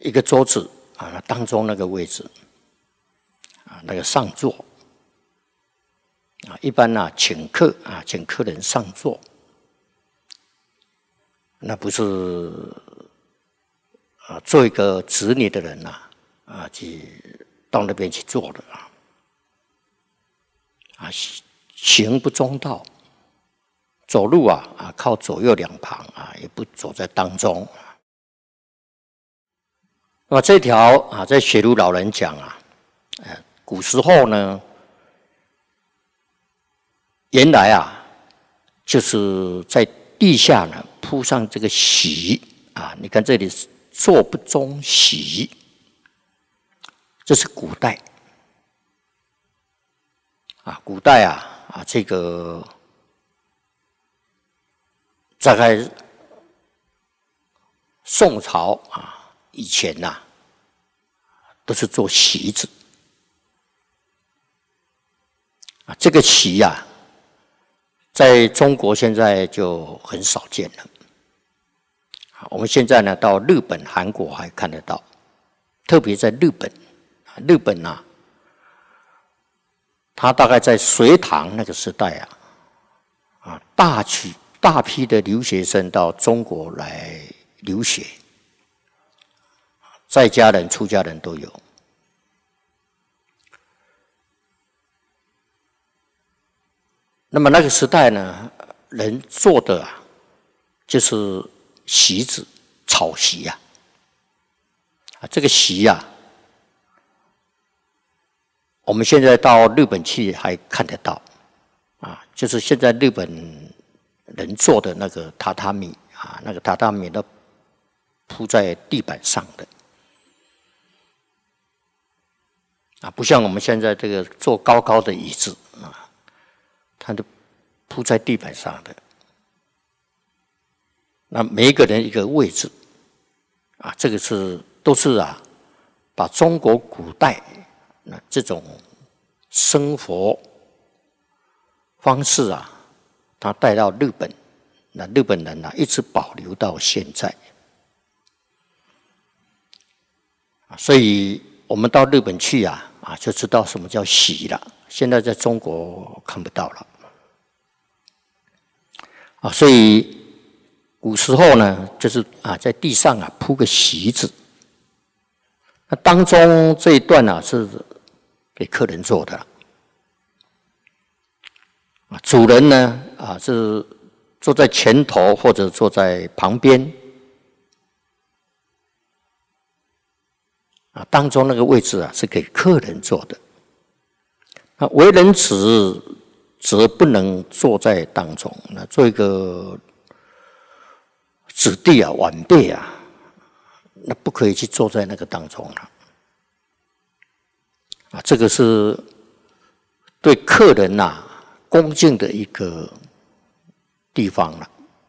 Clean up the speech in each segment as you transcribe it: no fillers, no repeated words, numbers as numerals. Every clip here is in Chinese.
一个桌子啊，那当中那个位置啊，那个上座啊，一般啊请客啊，请客人上座，那不是啊做一个子女的人呐啊去到那边去做的啊，行不中道，走路啊靠左右两旁啊，也不走在当中。那么这条啊，在学儒老人讲啊，古时候呢，原来啊，就是在地下呢铺上这个席啊，你看这里是坐不中席，这是古代啊，古代啊这个大概宋朝啊。以前呐，都是做席子啊，这个席啊，在中国现在就很少见了。我们现在呢，到日本、韩国还看得到，特别在日本，日本啊，它大概在隋唐那个时代啊，大批的留学生到中国来留学。在家人、出家人都有。那么那个时代呢，人做的就是席子、草席这个席我们现在到日本去还看得到就是现在日本人做的那个榻榻米那个榻榻米都铺在地板上的。不像我们现在这个坐高高的椅子它都铺在地板上的。那每一个人一个位置这个都是把中国古代这种生活方式他带到日本，那日本人一直保留到现在。所以我们到日本去就知道什么叫席了。现在在中国看不到了所以古时候呢，就是在地上铺个席子。那当中这一段是给客人坐的主人呢是坐在前头或者坐在旁边当中那个位置是给客人坐的。那为人子则不能坐在当中，那做一个子弟晚辈那不可以去坐在那个当中了这个是对客人恭敬的一个地方了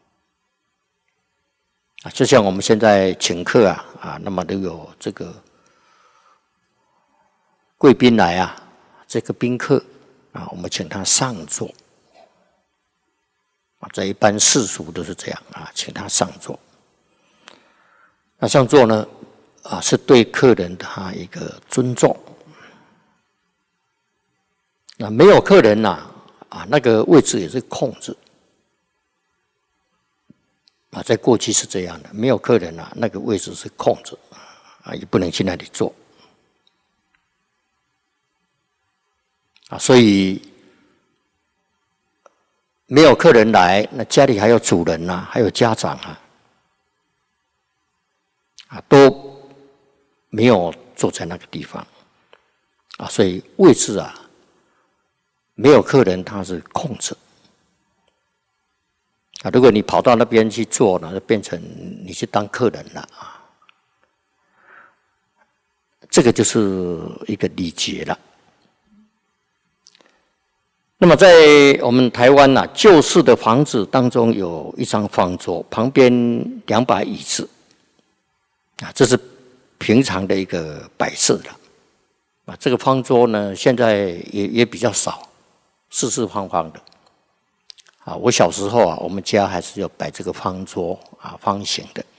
就像我们现在请客那么都有这个贵宾来这个宾客我们请他上座在一般世俗都是这样请他上座。那上座呢是对客人的一个尊重。那没有客人那个位置也是空着在过去是这样的，没有客人那个位置是空着也不能去那里坐所以没有客人来，那家里还有主人还有家长都没有坐在那个地方所以位置没有客人它是空着如果你跑到那边去坐呢，就变成你去当客人了这个就是一个礼节了。那么在我们台湾旧式的房子当中有一张方桌，旁边2把椅子这是平常的一个摆设了这个方桌呢现在也比较少，四四方方的我小时候我们家还是有摆这个方桌方形的